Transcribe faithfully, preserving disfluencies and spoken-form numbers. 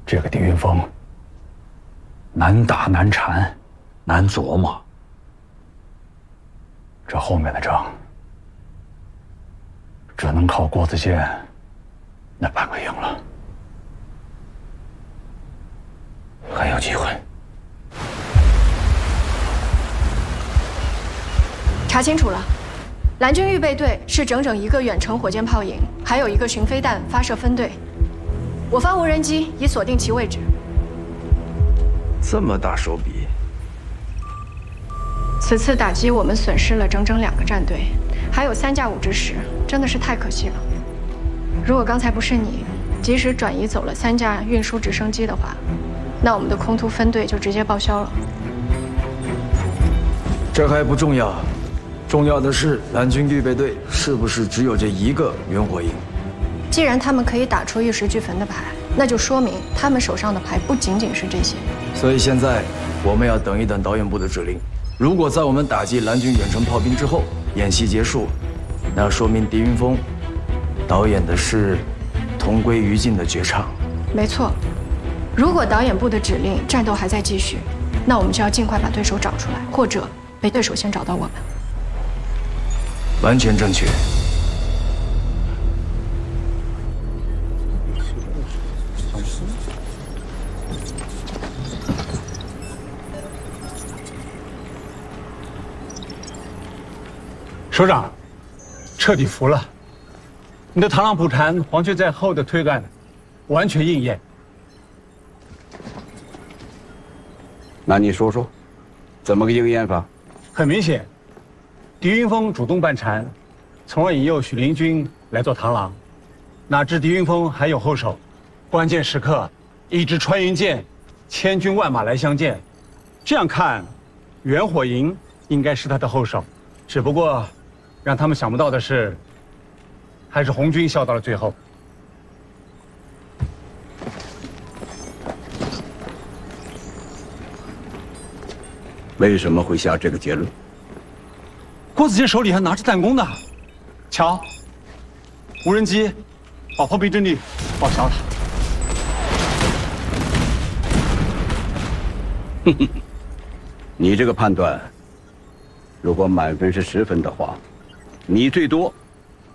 这个狄云峰难打难缠，难琢磨。这后面的仗，只能靠郭子健那半个营了。还有机会。 查清楚了，蓝军预备队是整整一个远程火箭炮营，还有一个巡飞弹发射分队。我方无人机已锁定其位置。 这么大手笔。 此次打击我们损失了整整两个战队，还有三架五之十，真的是太可惜了。如果刚才不是你及时转移走了三架运输直升机的话，那我们的空突分队就直接报销了。 这还不重要，重要的是蓝军预备队是不是只有这一个远火营？ 既然他们可以打出玉石俱焚的牌，那就说明他们手上的牌不仅仅是这些。 所以现在我们要等一等导演部的指令。如果在我们打击蓝军远程炮兵之后，演习结束，那说明狄云峰导演的是同归于尽的绝唱。 没错，如果导演部的指令战斗还在继续，那我们就要尽快把对手找出来，或者被对手先找到我们。 完全正确。 首长，彻底服了。你的螳螂捕蝉，黄雀在后的推断，完全应验。 那你说说，怎么个应验法？ 很明显，狄云峰主动扮蝉，从而引诱许灵均来做螳螂。哪知狄云峰还有后手，关键时刻，一支穿云箭，千军万马来相见。这样看，远火营应该是他的后手，只不过。让他们想不到的是，还是红军笑到了最后。 为什么会下这个结论？ 郭子健手里还拿着弹弓呢，瞧，无人机把炮兵阵地报销了。 哼哼，你这个判断，如果满分是十分的话。你最多